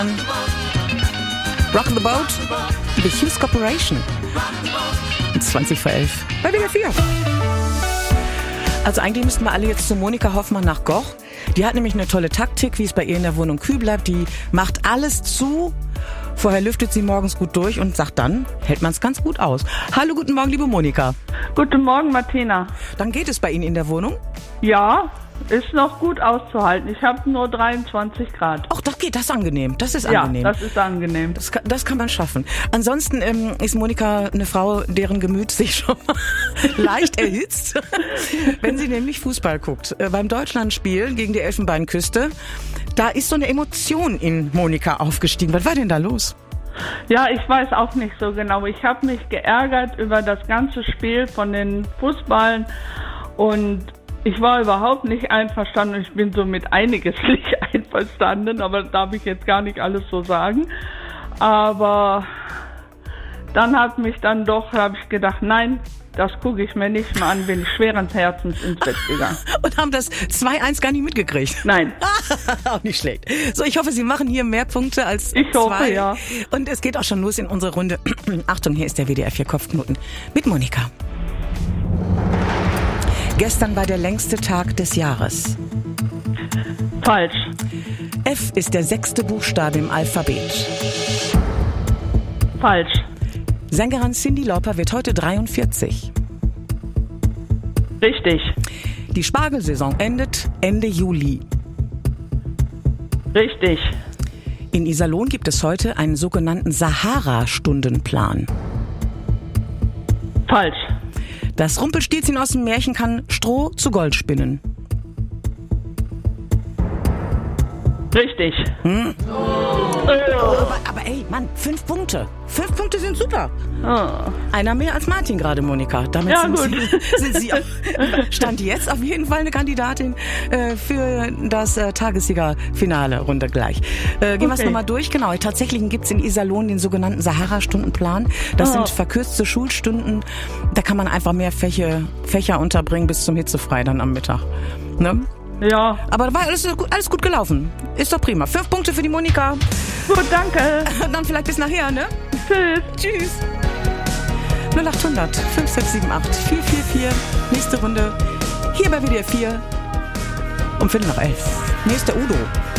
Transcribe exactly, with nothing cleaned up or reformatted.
Rockin' the Boat, The Hughes Corporation. zwanzig vor elf bei W D R vier. Also eigentlich müssten wir alle jetzt zu Monika Hoffmann nach Goch. Die hat nämlich eine tolle Taktik, wie es bei ihr in der Wohnung kühl bleibt. Die macht alles zu. Vorher lüftet sie morgens gut durch und sagt dann, hält man es ganz gut aus. Hallo, guten Morgen, liebe Monika. Guten Morgen, Martina. Dann geht es bei Ihnen in der Wohnung? Ja, ist noch gut auszuhalten. Ich habe nur dreiundzwanzig Grad. Ach, das geht, das ist angenehm. Das ist Ja, angenehm. das ist angenehm. Das kann, das kann man schaffen. Ansonsten ähm, ist Monika eine Frau, deren Gemüt sich schon leicht erhitzt, wenn sie nämlich Fußball guckt. Äh, beim Deutschlandspiel gegen die Elfenbeinküste, da ist so eine Emotion in Monika aufgestiegen. Was war denn da los? Ja, ich weiß auch nicht so genau. Ich habe mich geärgert über das ganze Spiel von den Fußballen und ich war überhaupt nicht einverstanden. Ich bin so mit einiges nicht einverstanden, aber das darf ich jetzt gar nicht alles so sagen. Aber dann hat mich dann doch, habe ich gedacht, nein, das gucke ich mir nicht mehr an, bin ich schweren Herzens ins Bett gegangen. Und haben das zwei eins gar nicht mitgekriegt? Nein. Auch nicht schlecht. So, ich hoffe, Sie machen hier mehr Punkte als Ich zwei. hoffe, ja. Und es geht auch schon los in unsere Runde. Achtung, hier ist der W D R vier Kopfknoten mit Monika. Gestern war der längste Tag des Jahres. Falsch. F ist der sechste Buchstabe im Alphabet. Falsch. Sängerin Cyndi Lauper wird heute dreiundvierzig. Richtig. Die Spargelsaison endet Ende Juli. Richtig. In Iserlohn gibt es heute einen sogenannten Sahara-Stundenplan. Falsch. Das Rumpelstilzchen aus dem Märchen kann Stroh zu Gold spinnen. Richtig. Hm? Oh. Aber, aber ey, Mann, fünf Punkte. Fünf Punkte sind super. Oh. Einer mehr als Martin gerade, Monika. Damit Ja, sind, gut. Sie, sind Sie, stand jetzt auf jeden Fall eine Kandidatin äh, für das äh, Tagessieger-Finale, Runde gleich. Äh, gehen wir es Okay. nochmal durch. Genau, tatsächlich gibt es in Iserlohn den sogenannten Sahara-Stundenplan. Das Oh. sind verkürzte Schulstunden. Da kann man einfach mehr Fächer, Fächer unterbringen bis zum Hitzefrei dann am Mittag. Ne? Ja. Aber da war alles gut, alles gut gelaufen. Ist doch prima. Fünf Punkte für die Monika. Gut, danke. Dann vielleicht bis nachher, ne? Tschüss. Tschüss. null acht hundert fünf sechs sieben acht vier vier vier. Nächste Runde hier bei W D R vier um Viertel nach elf. Hier ist der Udo.